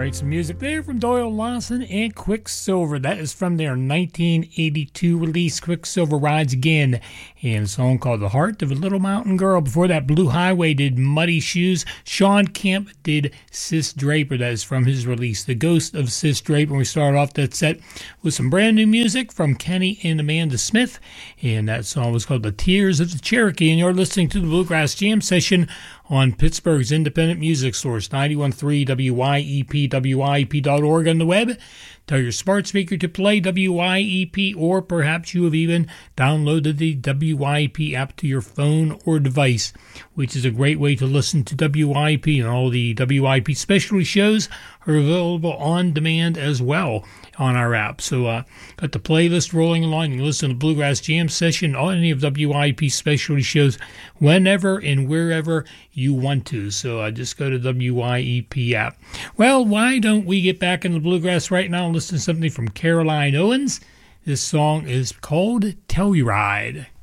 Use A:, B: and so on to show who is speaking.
A: right, some music there from Doyle Lawson and Quicksilver. That is from their 1982 release, Quicksilver Rides Again, and a song called The Heart of a Little Mountain Girl. Before that, Blue Highway did Muddy Shoes. Sean Kemp did Sis Draper. That is from his release, The Ghost of Sis Draper. And we started off that set with some brand new music from Kenny and Amanda Smith, and that song was called The Tears of the Cherokee. And you're listening to the Bluegrass Jam Session on Pittsburgh's independent music source, 91.3 WYEP, WYEP.org on the web. Tell your smart speaker to play WYEP, or perhaps you have even downloaded the WYEP app to your phone or device, which is a great way to listen to WYEP, and all the WYEP specialty shows are available on demand as well on our app. So got the playlist rolling along. You can listen to Bluegrass Jam Session on any of WYEP specialty shows whenever and wherever you want to. So just go to WYEP app. Well, why don't we get back into Bluegrass right now and listen to something from Caroline Owens? This song is called Telluride.